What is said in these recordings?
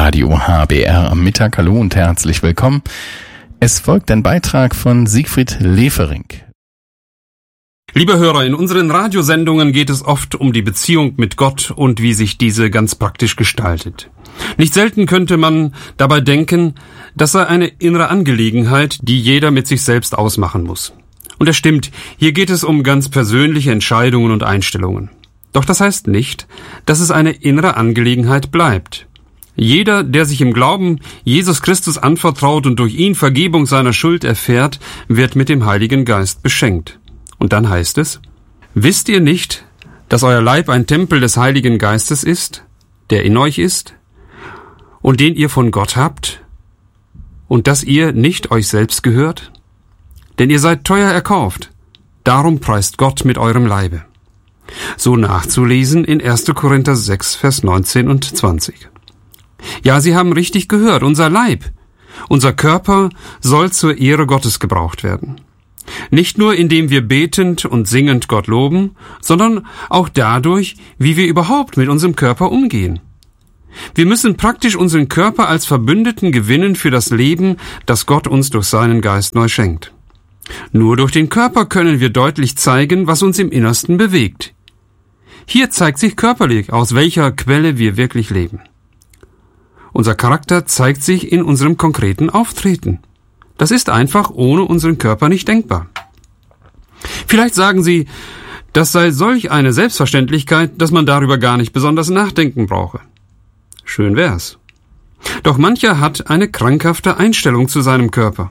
Radio HBR am Mittag. Hallo und herzlich willkommen. Es folgt ein Beitrag von Siegfried Lefering. Liebe Hörer, in unseren Radiosendungen geht es oft um die Beziehung mit Gott und wie sich diese ganz praktisch gestaltet. Nicht selten könnte man dabei denken, das sei eine innere Angelegenheit, die jeder mit sich selbst ausmachen muss. Und es stimmt, hier geht es um ganz persönliche Entscheidungen und Einstellungen. Doch das heißt nicht, dass es eine innere Angelegenheit bleibt. Jeder, der sich im Glauben Jesus Christus anvertraut und durch ihn Vergebung seiner Schuld erfährt, wird mit dem Heiligen Geist beschenkt. Und dann heißt es: Wisst ihr nicht, dass euer Leib ein Tempel des Heiligen Geistes ist, der in euch ist, und den ihr von Gott habt, und dass ihr nicht euch selbst gehört? Denn ihr seid teuer erkauft, darum preist Gott mit eurem Leibe. So nachzulesen in 1. Korinther 6, Vers 19 und 20. Ja, Sie haben richtig gehört, unser Leib, unser Körper soll zur Ehre Gottes gebraucht werden. Nicht nur indem wir betend und singend Gott loben, sondern auch dadurch, wie wir überhaupt mit unserem Körper umgehen. Wir müssen praktisch unseren Körper als Verbündeten gewinnen für das Leben, das Gott uns durch seinen Geist neu schenkt. Nur durch den Körper können wir deutlich zeigen, was uns im Innersten bewegt. Hier zeigt sich körperlich, aus welcher Quelle wir wirklich leben. Unser Charakter zeigt sich in unserem konkreten Auftreten. Das ist einfach ohne unseren Körper nicht denkbar. Vielleicht sagen Sie, das sei solch eine Selbstverständlichkeit, dass man darüber gar nicht besonders nachdenken brauche. Schön wär's. Doch mancher hat eine krankhafte Einstellung zu seinem Körper.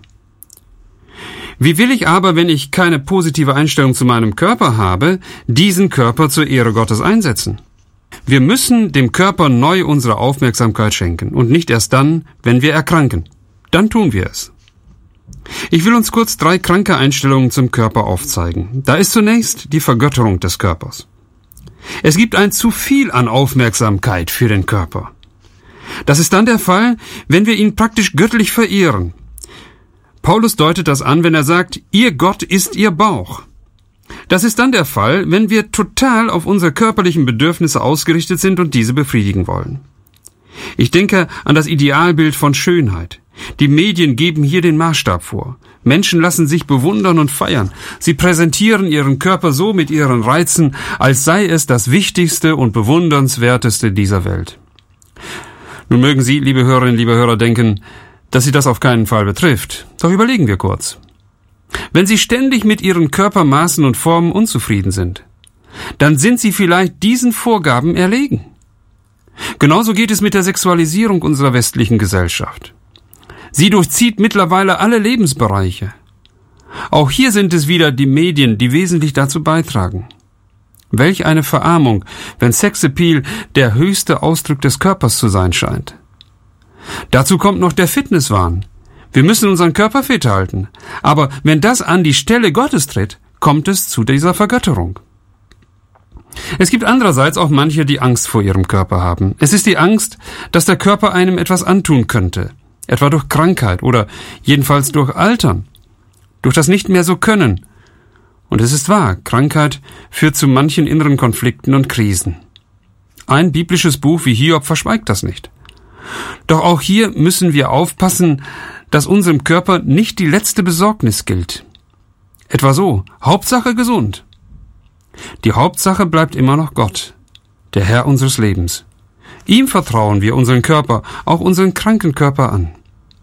Wie will ich aber, wenn ich keine positive Einstellung zu meinem Körper habe, diesen Körper zur Ehre Gottes einsetzen? Wir müssen dem Körper neu unsere Aufmerksamkeit schenken und nicht erst dann, wenn wir erkranken. Dann tun wir es. Ich will uns kurz 3 kranke Einstellungen zum Körper aufzeigen. Da ist zunächst die Vergötterung des Körpers. Es gibt ein zu viel an Aufmerksamkeit für den Körper. Das ist dann der Fall, wenn wir ihn praktisch göttlich verehren. Paulus deutet das an, wenn er sagt, ihr Gott ist ihr Bauch. Das ist dann der Fall, wenn wir total auf unsere körperlichen Bedürfnisse ausgerichtet sind und diese befriedigen wollen. Ich denke an das Idealbild von Schönheit. Die Medien geben hier den Maßstab vor. Menschen lassen sich bewundern und feiern. Sie präsentieren ihren Körper so mit ihren Reizen, als sei es das Wichtigste und Bewundernswerteste dieser Welt. Nun mögen Sie, liebe Hörerinnen, liebe Hörer, denken, dass Sie das auf keinen Fall betrifft. Doch überlegen wir kurz. Wenn Sie ständig mit Ihren Körpermaßen und Formen unzufrieden sind, dann sind Sie vielleicht diesen Vorgaben erlegen. Genauso geht es mit der Sexualisierung unserer westlichen Gesellschaft. Sie durchzieht mittlerweile alle Lebensbereiche. Auch hier sind es wieder die Medien, die wesentlich dazu beitragen. Welch eine Verarmung, wenn Sexappeal der höchste Ausdruck des Körpers zu sein scheint. Dazu kommt noch der Fitnesswahn. Wir müssen unseren Körper fit halten. Aber wenn das an die Stelle Gottes tritt, kommt es zu dieser Vergötterung. Es gibt andererseits auch manche, die Angst vor ihrem Körper haben. Es ist die Angst, dass der Körper einem etwas antun könnte. Etwa durch Krankheit oder jedenfalls durch Altern. Durch das nicht mehr so können. Und es ist wahr, Krankheit führt zu manchen inneren Konflikten und Krisen. Ein biblisches Buch wie Hiob verschweigt das nicht. Doch auch hier müssen wir aufpassen, dass unserem Körper nicht die letzte Besorgnis gilt. Etwa so, Hauptsache gesund. Die Hauptsache bleibt immer noch Gott, der Herr unseres Lebens. Ihm vertrauen wir unseren Körper, auch unseren kranken Körper an.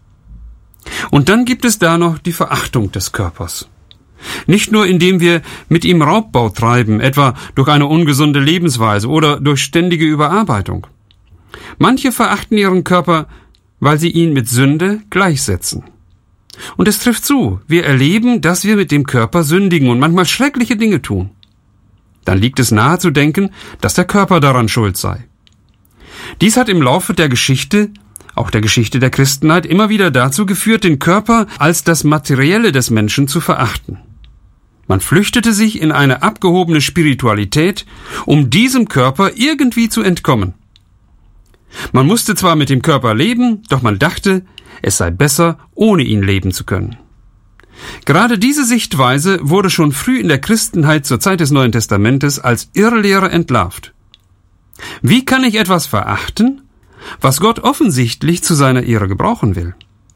Und dann gibt es da noch die Verachtung des Körpers. Nicht nur indem wir mit ihm Raubbau treiben, etwa durch eine ungesunde Lebensweise oder durch ständige Überarbeitung. Manche verachten ihren Körper, weil sie ihn mit Sünde gleichsetzen. Und es trifft zu, wir erleben, dass wir mit dem Körper sündigen und manchmal schreckliche Dinge tun. Dann liegt es nahe zu denken, dass der Körper daran schuld sei. Dies hat im Laufe der Geschichte, auch der Geschichte der Christenheit, immer wieder dazu geführt, den Körper als das Materielle des Menschen zu verachten. Man flüchtete sich in eine abgehobene Spiritualität, um diesem Körper irgendwie zu entkommen. Man musste zwar mit dem Körper leben, doch man dachte, es sei besser, ohne ihn leben zu können. Gerade diese Sichtweise wurde schon früh in der Christenheit zur Zeit des Neuen Testamentes als Irrlehre entlarvt. Wie kann ich etwas verachten, was Gott offensichtlich zu seiner Ehre gebrauchen will.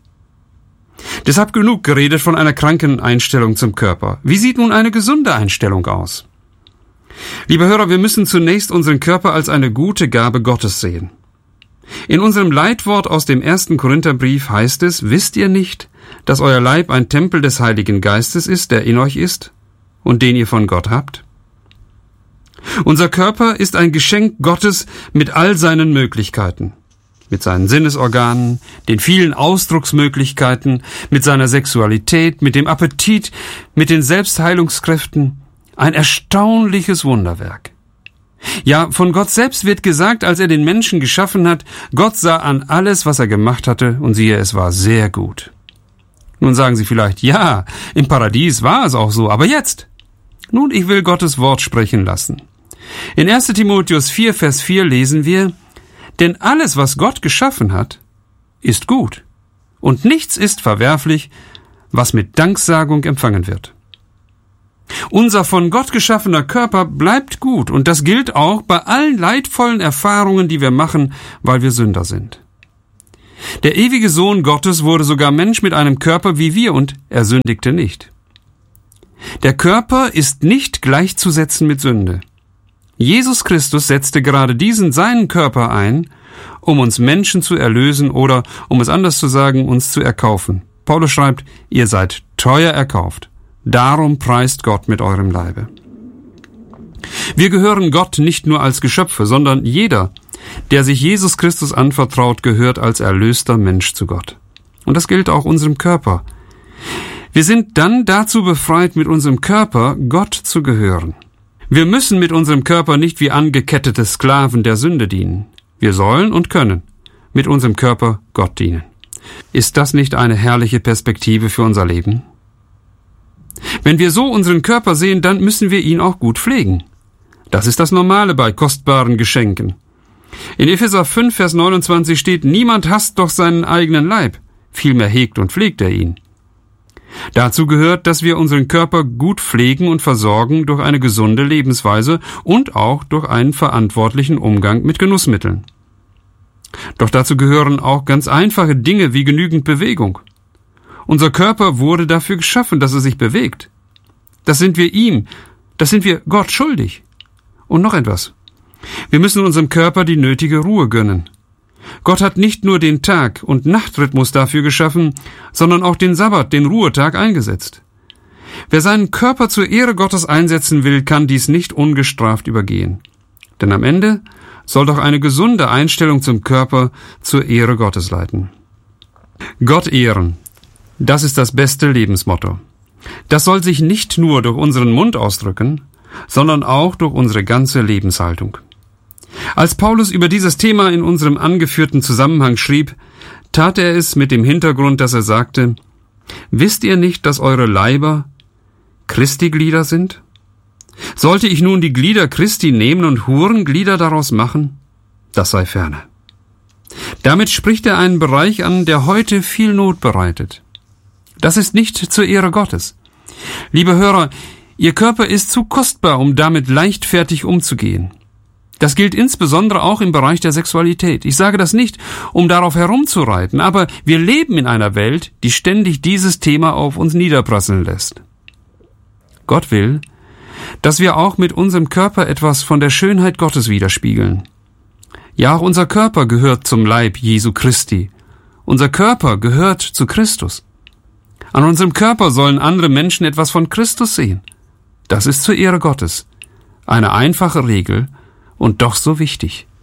Deshalb genug geredet von einer kranken Einstellung zum Körper. Wie sieht nun eine gesunde Einstellung aus? Liebe Hörer, wir müssen zunächst unseren Körper als eine gute Gabe Gottes sehen. In unserem Leitwort aus dem 1. Korintherbrief heißt es, wisst ihr nicht, dass euer Leib ein Tempel des Heiligen Geistes ist, der in euch ist und den ihr von Gott habt? Unser Körper ist ein Geschenk Gottes mit all seinen Möglichkeiten, mit seinen Sinnesorganen, den vielen Ausdrucksmöglichkeiten, mit seiner Sexualität, mit dem Appetit, mit den Selbstheilungskräften. Ein erstaunliches Wunderwerk. Ja, von Gott selbst wird gesagt, als er den Menschen geschaffen hat, Gott sah an alles, was er gemacht hatte, und siehe, es war sehr gut. Nun sagen Sie vielleicht, ja, im Paradies war es auch so, aber jetzt? Nun, ich will Gottes Wort sprechen lassen. In 1. Timotheus 4, Vers 4 lesen wir, denn alles, was Gott geschaffen hat, ist gut, und nichts ist verwerflich, was mit Danksagung empfangen wird. Unser von Gott geschaffener Körper bleibt gut, und das gilt auch bei allen leidvollen Erfahrungen, die wir machen, weil wir Sünder sind. Der ewige Sohn Gottes wurde sogar Mensch mit einem Körper wie wir, und er sündigte nicht. Der Körper ist nicht gleichzusetzen mit Sünde. Jesus Christus setzte gerade diesen seinen Körper ein, um uns Menschen zu erlösen oder, um es anders zu sagen, uns zu erkaufen. Paulus schreibt, ihr seid teuer erkauft. Darum preist Gott mit eurem Leibe. Wir gehören Gott nicht nur als Geschöpfe, sondern jeder, der sich Jesus Christus anvertraut, gehört als erlöster Mensch zu Gott. Und das gilt auch unserem Körper. Wir sind dann dazu befreit, mit unserem Körper Gott zu gehören. Wir müssen mit unserem Körper nicht wie angekettete Sklaven der Sünde dienen. Wir sollen und können mit unserem Körper Gott dienen. Ist das nicht eine herrliche Perspektive für unser Leben? Wenn wir so unseren Körper sehen, dann müssen wir ihn auch gut pflegen. Das ist das Normale bei kostbaren Geschenken. In Epheser 5, Vers 29 steht, niemand hasst doch seinen eigenen Leib, vielmehr hegt und pflegt er ihn. Dazu gehört, dass wir unseren Körper gut pflegen und versorgen durch eine gesunde Lebensweise und auch durch einen verantwortlichen Umgang mit Genussmitteln. Doch dazu gehören auch ganz einfache Dinge wie genügend Bewegung. Unser Körper wurde dafür geschaffen, dass er sich bewegt. Das sind wir Gott schuldig. Und noch etwas. Wir müssen unserem Körper die nötige Ruhe gönnen. Gott hat nicht nur den Tag- und Nachtrhythmus dafür geschaffen, sondern auch den Sabbat, den Ruhetag, eingesetzt. Wer seinen Körper zur Ehre Gottes einsetzen will, kann dies nicht ungestraft übergehen. Denn am Ende soll doch eine gesunde Einstellung zum Körper zur Ehre Gottes leiten. Gott ehren. Das ist das beste Lebensmotto. Das soll sich nicht nur durch unseren Mund ausdrücken, sondern auch durch unsere ganze Lebenshaltung. Als Paulus über dieses Thema in unserem angeführten Zusammenhang schrieb, tat er es mit dem Hintergrund, dass er sagte, wisst ihr nicht, dass eure Leiber Christi Glieder sind? Sollte ich nun die Glieder Christi nehmen und Hurenglieder daraus machen? Das sei ferne. Damit spricht er einen Bereich an, der heute viel Not bereitet. Das ist nicht zur Ehre Gottes. Liebe Hörer, Ihr Körper ist zu kostbar, um damit leichtfertig umzugehen. Das gilt insbesondere auch im Bereich der Sexualität. Ich sage das nicht, um darauf herumzureiten, aber wir leben in einer Welt, die ständig dieses Thema auf uns niederprasseln lässt. Gott will, dass wir auch mit unserem Körper etwas von der Schönheit Gottes widerspiegeln. Ja, auch unser Körper gehört zum Leib Jesu Christi. Unser Körper gehört zu Christus. An unserem Körper sollen andere Menschen etwas von Christus sehen. Das ist zur Ehre Gottes. Eine einfache Regel und doch so wichtig.